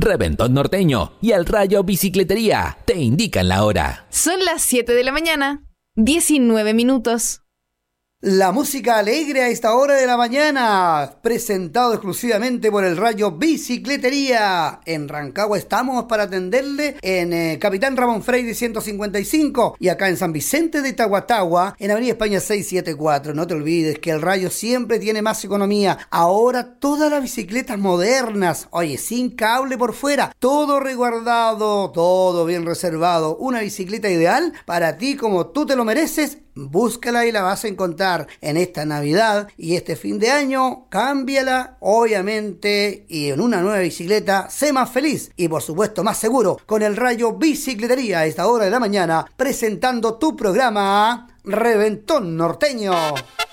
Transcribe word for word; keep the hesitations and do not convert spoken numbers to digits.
Reventón Norteño y El Rayo Bicicletería te indican la hora. Son las siete de la mañana, diecinueve minutos. La música alegre a esta hora de la mañana, presentado exclusivamente por El Rayo Bicicletería. En Rancagua estamos para atenderle en eh, Capitán Ramón Freire ciento cincuenta y cinco y acá en San Vicente de Tahuatahua, en Avenida España seiscientos setenta y cuatro. No te olvides que El Rayo siempre tiene más economía. Ahora todas las bicicletas modernas, oye, sin cable por fuera, todo resguardado, todo bien reservado. Una bicicleta ideal para ti como tú te lo mereces. Búscala y la vas a encontrar en esta Navidad y este fin de año. Cámbiala, obviamente, y en una nueva bicicleta, sé más feliz y por supuesto más seguro con El Rayo Bicicletería a esta hora de la mañana, presentando tu programa Reventón Norteño.